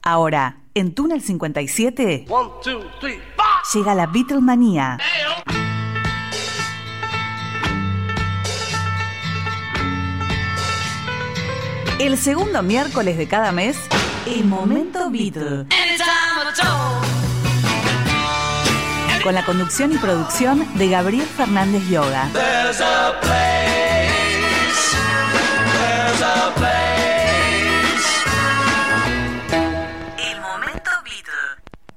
Ahora, en Túnel 57, 1, 2, 3, 4. llega la Beatlemanía. El segundo miércoles de cada mes, el Momento Beatle. Con la conducción y producción de Gabriel Fernández Yoga. El Momento Beatle.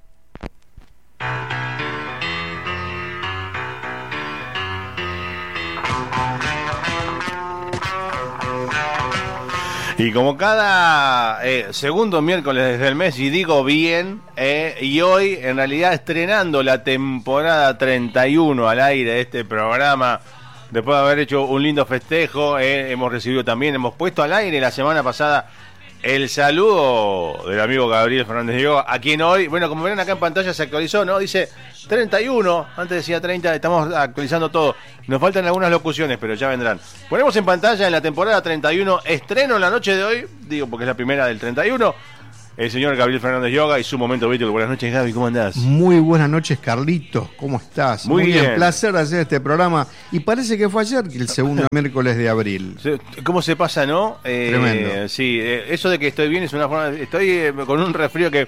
Y como cada segundo miércoles del mes, y digo bien, y hoy en realidad estrenando la temporada 31 al aire de este programa, después de haber hecho un lindo festejo, hemos recibido también, hemos puesto al aire la semana pasada el saludo del amigo Gabriel Fernández Diego, a quien hoy, bueno, como ven acá en pantalla se actualizó, ¿no? Dice 31, antes decía 30, estamos actualizando todo. Nos faltan algunas locuciones, pero ya vendrán. Ponemos en pantalla en la temporada 31, estreno en la noche de hoy, digo porque es la primera del 31, el señor Gabriel Fernández Yoga y su Momento Beatle. Buenas noches, Gaby, ¿cómo andás? Muy buenas noches, Carlitos, ¿cómo estás? Muy bien. Placer hacer este programa. Y parece que fue ayer, el segundo miércoles de abril. ¿Cómo se pasa, no? Tremendo. Sí, eso de que estoy bien es una forma... Estoy con un resfrío que...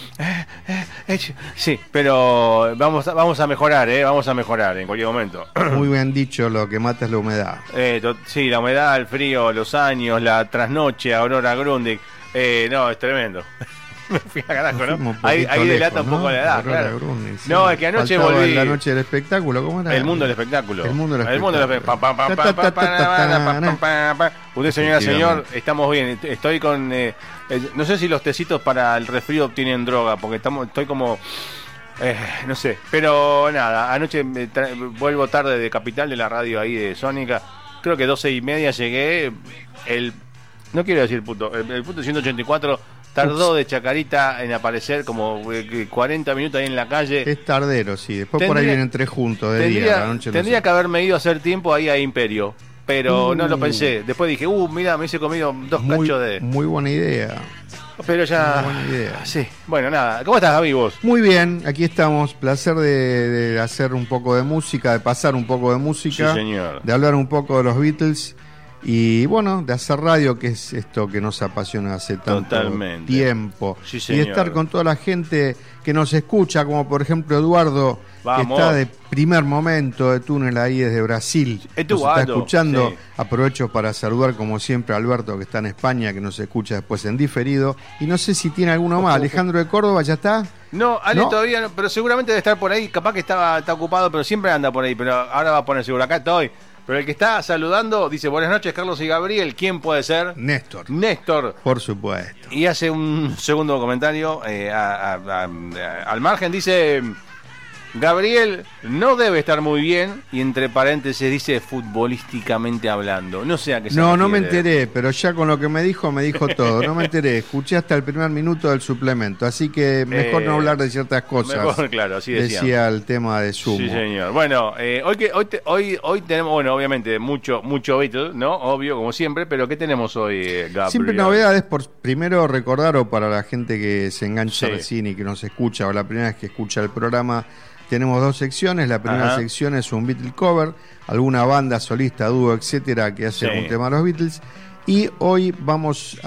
sí, pero vamos a mejorar, vamos a mejorar en cualquier momento. Muy bien dicho, lo que mata es la humedad. Sí, la humedad, el frío, los años, la trasnoche, Aurora Grundig. No, es tremendo. Me fui a carajo, ¿no? Ahí delata un poco la edad, claro. Grundig, sí. No, es que anoche Faltaba volví. la noche del espectáculo, ¿cómo era? El mundo del espectáculo. El mundo del espectáculo. Usted, señora, señor, estamos bien. Estoy con... no sé si los tecitos para el resfrío tienen droga, porque estoy como... no sé, pero nada, anoche vuelvo tarde de Capital, de la radio ahí de Sónica. Creo que 12:30 llegué. No quiero decir puto, el puto 184 tardó de Chacarita en aparecer como 40 minutos ahí en la calle. Es tardero, sí. Después por ahí vienen tres juntos de día. La noche tendría que haberme ido a hacer tiempo ahí a Imperio, pero no lo pensé. Después dije, mira, me hice comido dos cachos de... Muy buena idea. Pero ya... Muy buena idea. Sí, bueno, nada. ¿Cómo estás, Gaby, vos? Muy bien, aquí estamos. Placer de hacer un poco de música, de pasar un poco de música. Sí, señor. De hablar un poco de los Beatles. Y bueno, de hacer radio, que es esto que nos apasiona hace tanto tiempo. Sí, y de estar con toda la gente que nos escucha, como por ejemplo Eduardo, Vamos. que está de primer momento de túnel ahí desde Brasil. Nos está escuchando. Sí. Aprovecho para saludar como siempre a Alberto, que está en España, que nos escucha después en diferido. Y no sé si tiene alguno más. Alejandro de Córdoba, ¿ya está? No, Ale todavía no, pero seguramente debe estar por ahí. Capaz que está ocupado, pero siempre anda por ahí. Pero ahora va a poner seguro. Acá estoy. Pero el que está saludando dice, buenas noches, Carlos y Gabriel. ¿Quién puede ser? Néstor. Por supuesto. Y hace un segundo comentario al margen. Dice, Gabriel no debe estar muy bien. Y entre paréntesis dice, futbolísticamente hablando. No sé a qué se refiere. No me enteré, pero ya con lo que me dijo todo. No me enteré. Escuché hasta el primer minuto del suplemento. Así que mejor no hablar de ciertas cosas. Mejor, claro, así decía el tema de Sumo. Sí, señor. Bueno, hoy tenemos, bueno, obviamente, mucho Beatles, ¿no? Obvio, como siempre. Pero ¿qué tenemos hoy, Gabriel? Siempre novedades. Primero recordar, o para la gente que se engancha recién y que nos escucha, o la primera vez que escucha el programa... Tenemos dos secciones. La primera sección es un Beatle cover, alguna banda solista, dúo, etcétera, que hace un tema a los Beatles. Y hoy vamos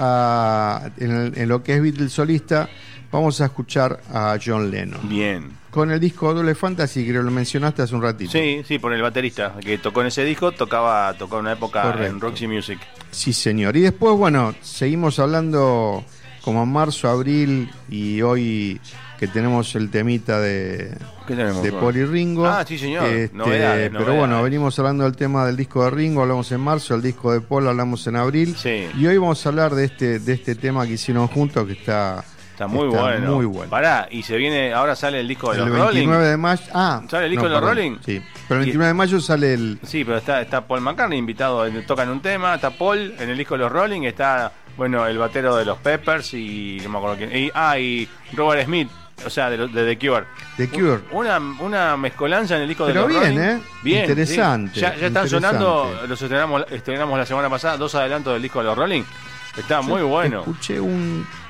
en lo que es Beatles solista, vamos a escuchar a John Lennon. Bien. Con el disco Double Fantasy, que lo mencionaste hace un ratito. Sí, por el baterista que tocó en ese disco, tocaba una época en Roxy Music. Sí, señor. Y después, bueno, seguimos hablando como en marzo, abril y hoy... que tenemos el temita de Paul y Ringo. Ah, sí, señor. Novedades. Pero bueno, venimos hablando del tema del disco de Ringo, hablamos en marzo, el disco de Paul hablamos en abril. Sí. Y hoy vamos a hablar de este tema que hicieron juntos, que está muy bueno. Muy bueno. Pará, y se viene, ahora sale el disco de los Rolling. El 29 de mayo. ¿Sale el disco de los Rolling? Sí. Pero el 29 de mayo sale el... Sí, pero está Paul McCartney invitado, tocan un tema, está Paul en el disco de los Rolling, está, bueno, el batero de los Peppers y no me acuerdo quién. Y Robert Smith. O sea, de The Cure. The Cure. Una mezcolanza en el disco de los Rolling. Pero bien, interesante. Sí. Ya están sonando, los estrenamos la semana pasada, 2 adelantos del disco de los Rolling. Está muy bueno. Escuché un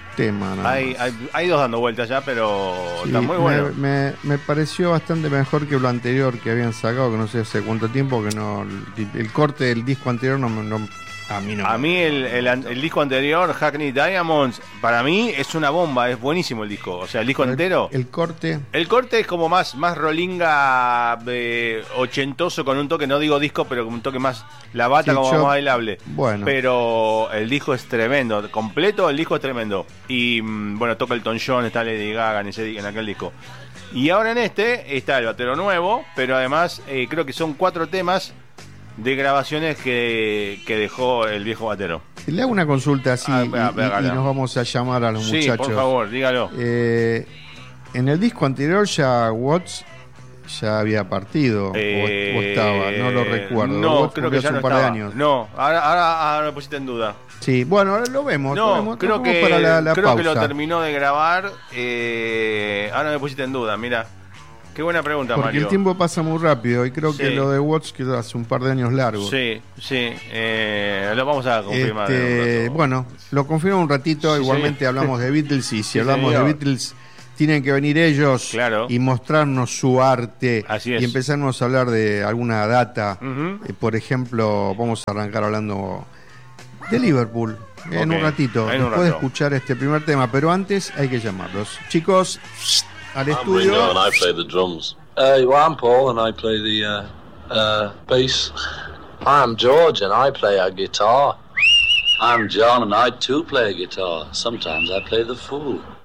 tema. Hay dos dando vueltas ya, pero sí, está muy bueno. Me pareció bastante mejor que lo anterior que habían sacado, que no sé hace cuánto tiempo, que no el corte del disco anterior a mí no. A mí el disco anterior, Hackney Diamonds, para mí es una bomba, es buenísimo el disco. O sea, el disco entero. El corte es como más rolinga ochentoso, con un toque, no digo disco, pero con un toque más la bata, sí, como más bailable. Bueno. Pero el disco es tremendo, completo el disco es tremendo. Y bueno, toca Elton John, está Lady Gaga en aquel disco. Y ahora en este está el batero nuevo, pero además creo que son 4 temas de grabaciones que dejó el viejo batero. Le hago una consulta así y nos vamos a llamar a los muchachos. Sí, por favor, dígalo. En el disco anterior ya Watts ya había partido o estaba, no lo recuerdo. No, Watts creo que ya no par estaba. de años. No, ahora me pusiste en duda. Sí, bueno, ahora lo vemos. Creo que para la creo pausa. que lo terminó de grabar. Ahora me pusiste en duda, mira. Qué buena pregunta, porque Mario. El tiempo pasa muy rápido y creo que lo de Watts quedó hace un par de años largo. Sí, lo vamos a confirmar. Bueno, lo confirmo un ratito. Igualmente hablamos de Beatles y si hablamos de Beatles tienen que venir ellos y mostrarnos su arte. Así es. Y empezarnos a hablar de alguna data. Por ejemplo, vamos a arrancar hablando de Liverpool. En un ratito, después de escuchar este primer tema. Pero antes hay que llamarlos. Chicos, al estudio. I'm Ringo and I play the drums. I'm Paul and I play the bass. I'm George and I play a guitar. I'm John and I too play a guitar. Sometimes I play the fool.